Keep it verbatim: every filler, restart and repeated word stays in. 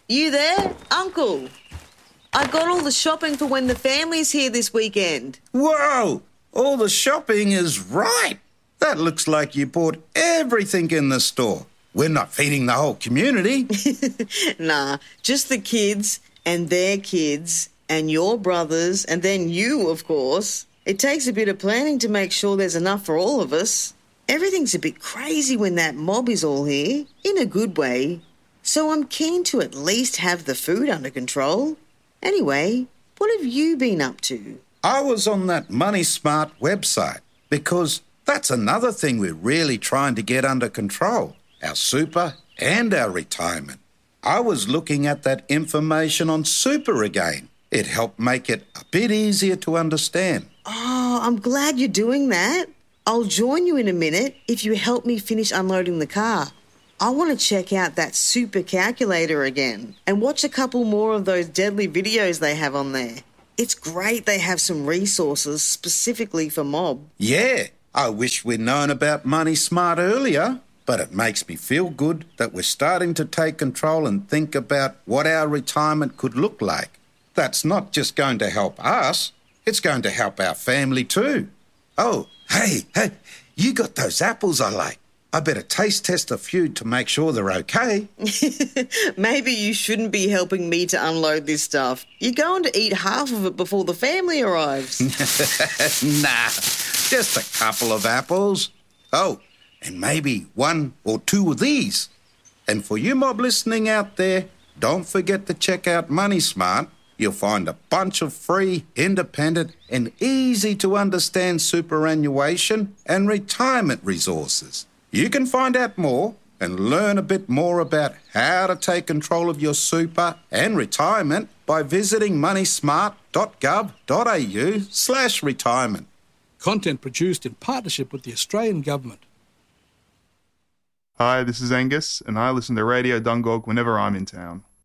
You there, Uncle? I got all the shopping for when the family's here this weekend. Whoa! All the shopping is right. That looks like you bought everything in the store. We're not feeding the whole community. Nah, just the kids and their kids and your brothers and then you, of course. It takes a bit of planning to make sure there's enough for all of us. Everything's a bit crazy when that mob is all here, in a good way. So I'm keen to at least have the food under control. Anyway, what have you been up to? I was on that Money Smart website because that's another thing we're really trying to get under control, our super and our retirement. I was looking at that information on super again. It helped make it a bit easier to understand. Oh, I'm glad you're doing that. I'll join you in a minute if you help me finish unloading the car. I want to check out that super calculator again and watch a couple more of those deadly videos they have on there. It's great they have some resources specifically for mob. Yeah, I wish we'd known about Money Smart earlier, but it makes me feel good that we're starting to take control and think about what our retirement could look like. That's not just going to help us, it's going to help our family too. Oh, hey, hey, you got those apples I like. I better taste test a few to make sure they're okay. Maybe you shouldn't be helping me to unload this stuff. You're going to eat half of it before the family arrives. Nah, just a couple of apples. Oh, and maybe one or two of these. And for you mob listening out there, don't forget to check out Money Smart. You'll find a bunch of free, independent and easy to understand superannuation and retirement resources. You can find out more and learn a bit more about how to take control of your super and retirement by visiting moneysmart.gov.au slash retirement. Content produced in partnership with the Australian Government. Hi, this is Angus, and I listen to Radio Dungog whenever I'm in town.